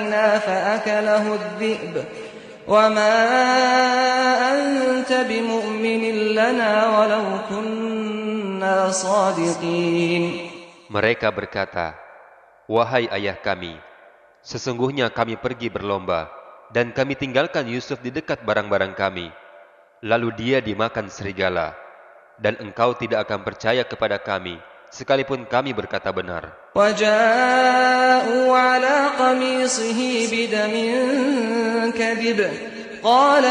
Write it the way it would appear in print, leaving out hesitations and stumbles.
فأكله الذئب وما أنت بمؤمن لنا ولو كنا صادقين. Mereka berkata, wahai ayah kami, sesungguhnya kami pergi berlomba dan kami tinggalkan Yusuf di dekat barang-barang kami. Lalu dia dimakan serigala, dan engkau tidak akan percaya kepada kami, sekalipun kami berkata benar. وَجَاءُوا عَلَى قَمِيصِهِ بِدَمٍ كَذِبٍ قَالَ